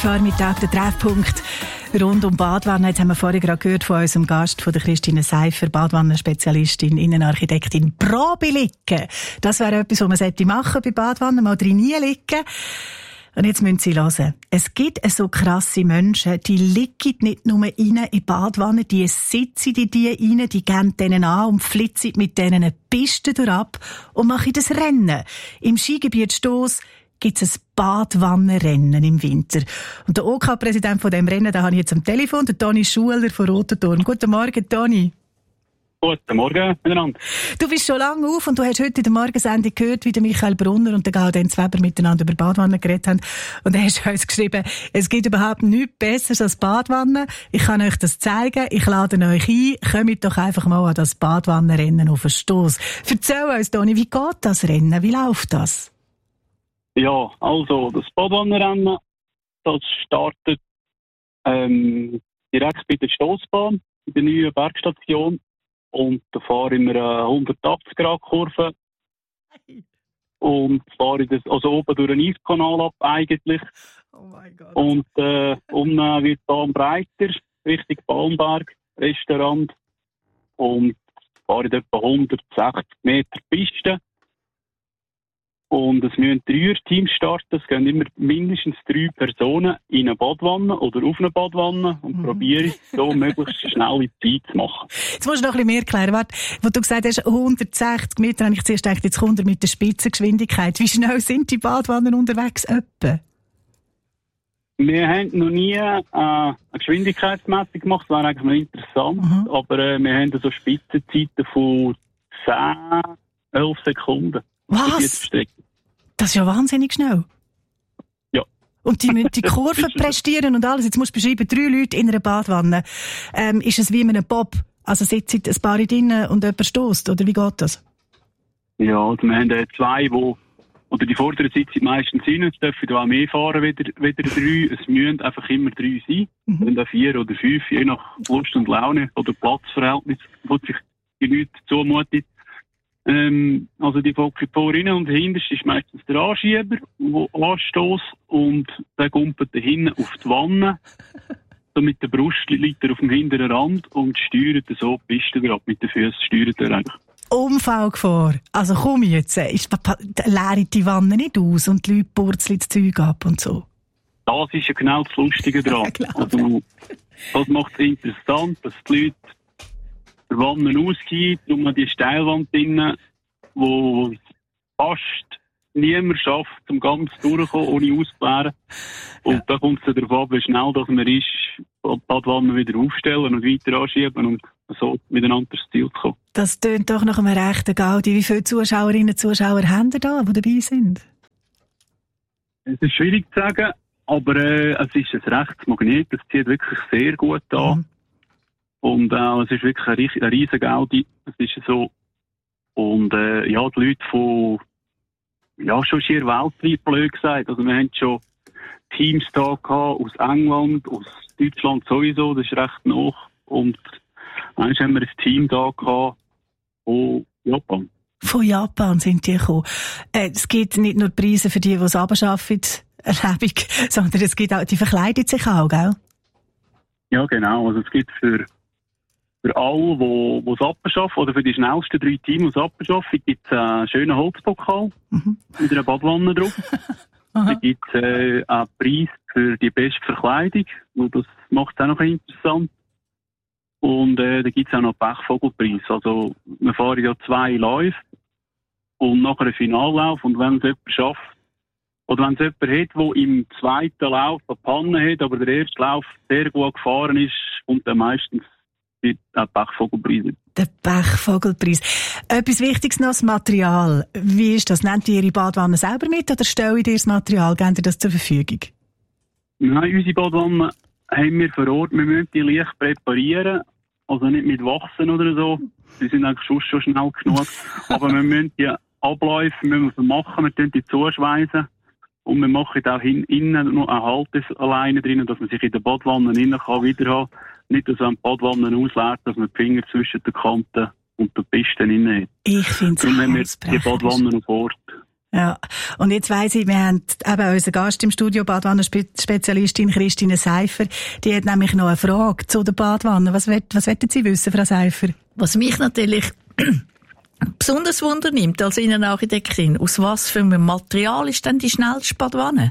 Mittwochvormittag, der Treffpunkt rund um Badwanne. Jetzt haben wir vorhin gerade gehört von unserem Gast, von der Christine Seifer, Badwannenspezialistin, Innenarchitektin. Probe liegen. Das wäre etwas, was man machen sollte bei Badwannen, mal drin liegen. Und jetzt müssen Sie hören. Es gibt so krasse Menschen, die liegen nicht nur rein in die Badwanne, die sitzen in die rein, die gehen denen an und flitzen mit denen eine Piste durchab und machen das Rennen. Im Skigebiet Stoss gibt es ein Badwannenrennen im Winter. Und der OK-Präsident von diesem Rennen, den habe ich jetzt am Telefon, der Toni Schuler von Rotenturm. Guten Morgen, Toni. Guten Morgen miteinander. Du bist schon lange auf und du hast heute in der Morgensendung gehört, wie der Michael Brunner und der Gaudenz Weber miteinander über Badwannen geredet haben. Und er hat uns geschrieben, es gibt überhaupt nichts Besseres als Badwannen. Ich kann euch das zeigen, ich lade euch ein. Kommt doch einfach mal an das Badwannenrennen auf den Stoss. Erzähl uns, Toni, wie geht das Rennen? Wie läuft das? Ja, also das Badwannenrennen, das startet direkt bei der Stossbahn, bei der neuen Bergstation. Und da fahre ich mir eine 180-Grad-Kurve und fahre ich oben durch den Eiskanal ab eigentlich. Oh mein Gott. Und unten wird die Bahn breiter, Richtung Balmberg, Restaurant. Und fahre ich etwa 160 Meter Piste. Und es müssen 3er-Teams starten. Es gehen immer mindestens 3 Personen in eine Badwanne oder auf eine Badwanne und probiere so möglichst schnelle Zeit zu machen. Jetzt musst du noch ein bisschen mehr erklären. Warte, wo du gesagt hast, 160 Meter, habe ich zuerst gedacht, jetzt kommt er mit der Spitzengeschwindigkeit. Wie schnell sind die Badwannen unterwegs etwa? Wir haben noch nie eine Geschwindigkeitsmessung gemacht. Das wäre eigentlich mal interessant. Aber wir haben so Spitzenzeiten von 10, 11 Sekunden. Was? Das ist ja wahnsinnig schnell. Ja. Und die müssen die Kurve prestieren und alles. Jetzt musst du beschreiben, 3 Leute in einer Badwanne. Ist es wie in einem Bob? Also sitzen ein paar drinnen und jemand stößt? Oder wie geht das? Ja, also wir haben 2, oder die vorderen sitzen meistens rein. Es dürfen auch mehr fahren, wieder 3. Es müssen einfach immer 3 sein. Wenn da 4 oder 5, je nach Lust und Laune oder Platzverhältnis, wo sich die Leute zumutet. Also die Folge vorne und hinterst ist meistens der Anschieber, der anstößt und der kumpelt da hinten auf die Wanne. So mit der Brust liegt er auf dem hinteren Rand und steuert so die Piste ab. Mit den Füßen steuert er eigentlich. Unfallgefahr. Also komm jetzt, leere die Wanne nicht aus und die Leute purzeln das Zeug ab und so. Das ist ja genau das Lustige daran. Also, das macht es interessant, dass die Leute der Wanne ausgeht, um die Steilwand drinnen, wo fast niemand schafft, zum ganz durchzukommen, ohne auszuklären. Und da kommt es darauf ab, wie schnell dass man ist, die Badwanne wieder aufstellen und weiter anschieben und so miteinander das Ziel zu kommen. Das tönt doch nach einem rechten Gaudi. Wie viele Zuschauerinnen und Zuschauer haben ihr da, die dabei sind? Es ist schwierig zu sagen, aber es ist ein rechtes Magnet. Das zieht wirklich sehr gut an. Und es ist wirklich ein riesen Gaudi. Es ist so. Und die Leute von schon schier weltweit blöd gesagt. Also wir haben schon Teams da gehabt, aus England, aus Deutschland sowieso, das ist recht noch. Und dann haben wir ein Team da gehabt von Japan. Von Japan sind die gekommen. Es gibt nicht nur Preise für die es runterschaffen, Erlebung, sondern es gibt auch, die verkleiden sich auch, gell? Ja, genau. Also es gibt für alle, die es abschaffen, oder für die schnellsten 3 Teams, die es abschaffen, gibt es einen schönen Holzpokal mit einer Badwanne drauf. Da gibt es einen Preis für die beste Verkleidung. Und das macht es auch noch interessant. Und da gibt es auch noch einen Pechvogelpreis. Also wir fahren ja 2 Läufe und nachher einen Finallauf. Und wenn es jemand schafft, oder wenn es jemand hat, der im zweiten Lauf eine Panne hat, aber der erste Lauf sehr gut gefahren ist, kommt dann meistens der Pechvogelpreis. Der Pechvogelpreis. Etwas Wichtiges noch, das Material. Wie ist das? Nehmt ihr Ihre Badwanne selber mit oder stellt ihr das Material? Gebt ihr das zur Verfügung? Nein, unsere Badwanne haben wir vor Ort. Wir müssen die leicht präparieren. Also nicht mit Wachsen oder so. Die sind eigentlich schon schnell genug. Aber wir müssen die Abläufe machen. Wir können die zuschweißen. Und wir machen auch innen noch eine Halte alleine drin, dass man sich in der Badwanne innen wieder haben kann. Nicht, dass man die Badwanne ausleert, dass man die Finger zwischen den Kanten und den Pisten innen hat. Ich finde es haben wir die Badwanne auf Ort. Ja, und jetzt weiss ich, wir haben eben unseren Gast im Studio, Badwannerspezialistin Christine Seifer, die hat nämlich noch eine Frage zu der Badwanne. Was wollten Sie wissen, Frau Seifer? Was mich natürlich besonders wundernimmt als Innenarchitektin, aus was für einem Material ist denn die schnellste Badwanne?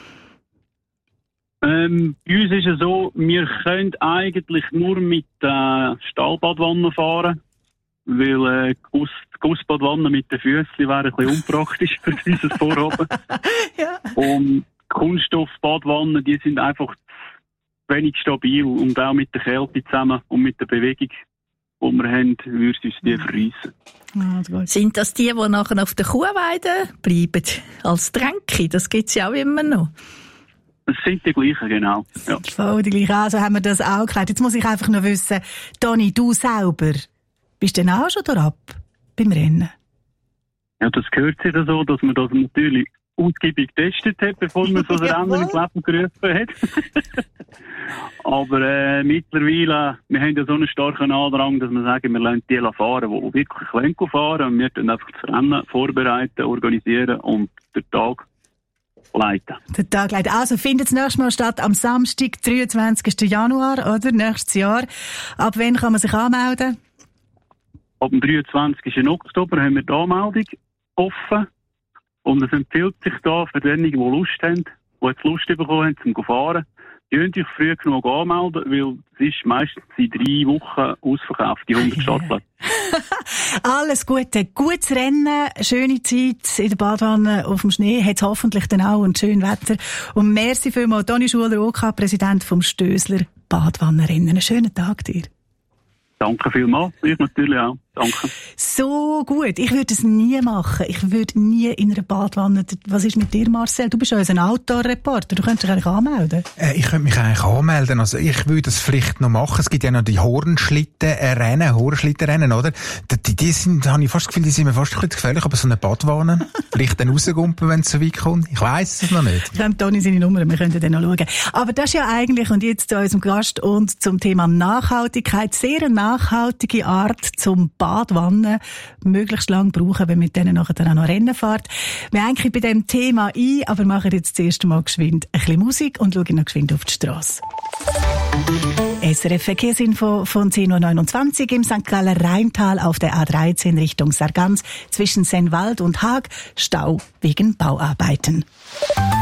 Bei uns ist es so, wir können eigentlich nur mit Stahlbadwannen fahren, weil die Gussbadwanne mit den Füßen wäre ein bisschen unpraktisch für dieses Vorhaben. Ja. Und Kunststoffbadwannen, die sind einfach wenig stabil und auch mit der Kälte zusammen und mit der Bewegung, die wir haben, würde uns die verreissen. Sind das die nachher auf der Kuhweide bleiben als Tränke? Das gibt es ja auch immer noch. Das sind die gleichen, genau. Ja. Voll die gleichen. Also haben wir das auch geklärt. Jetzt muss ich einfach noch wissen, Toni, du selber, bist du denn auch schon ab beim Rennen? Ja, das gehört sich so, dass man das natürlich ausgiebig getestet hat, bevor man so ein Rennen ins Leben gerufen hat. Aber mittlerweile, wir haben ja so einen starken Andrang, dass wir sagen, wir lassen die fahren, die wirklich fahren. Und wir tun einfach das Rennen vorbereiten, organisieren und den Tag leiten. Der Tag leiten. Also findet das nächste Mal statt am Samstag, 23. Januar, oder? Nächstes Jahr. Ab wann kann man sich anmelden? Ab dem 23. Oktober haben wir die Anmeldung offen. Und es empfiehlt sich da für diejenigen, die Lust haben, die jetzt Lust bekommen haben, zum fahren, die könnt euch früh genug anmelden, weil es ist meistens in 3 Wochen ausverkauft, die 100 Startplätze. Alles Gute, gutes Rennen, schöne Zeit in der Badwanne auf dem Schnee, hat hoffentlich dann auch ein schönes Wetter. Und merci vielmals, Toni Schuler, OK-Präsident vom Stößler Badwannenrennen. Einen schönen Tag dir. Danke vielmals, ich natürlich auch. Danke. So gut. Ich würde es nie machen. Ich würde nie in einer Badwanne... Was ist mit dir, Marcel? Du bist ja ein Outdoor-Reporter. Du könntest dich eigentlich anmelden. Ich könnte mich eigentlich anmelden. Also ich würde es vielleicht noch machen. Es gibt ja noch die Hornschlittenrennen, oder? Die sind, habe ich fast das Gefühl, die sind mir fast ein bisschen gefährlich. Aber so eine Badwanne, vielleicht dann rausgumpen, wenn es so weit kommt. Ich weiss es noch nicht. Ich habe Toni seine Nummer, wir könnten dann noch schauen. Aber das ist ja eigentlich, und jetzt zu unserem Gast und zum Thema Nachhaltigkeit, sehr eine nachhaltige Art zum Badwanne möglichst lang brauchen, wenn mit denen nachher dann auch noch Rennen fährt. Wir eigentlich bei dem Thema ein, aber machen jetzt das erste Mal geschwind ein bisschen Musik und schauen noch geschwind auf die Strasse. SRF Verkehrsinfo von 10.29 Uhr im St. Galler Rheintal auf der A13 Richtung Sargans zwischen Sennwald und Haag. Stau wegen Bauarbeiten.